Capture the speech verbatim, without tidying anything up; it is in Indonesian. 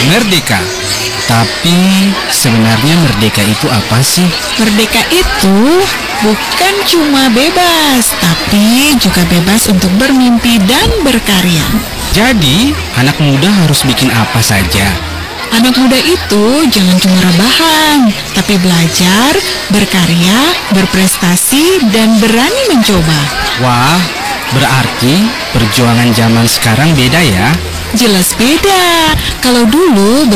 Merdeka. Tapi sebenarnya merdeka itu apa sih? Merdeka itu bukan cuma bebas, tapi juga bebas untuk bermimpi dan berkarya. Jadi, anak muda harus bikin apa saja. Anak muda itu jangan cuma rebahan, tapi belajar, berkarya, berprestasi, dan berani mencoba. Wah, berarti perjuangan zaman sekarang beda ya? Jelas beda. Kalau dulu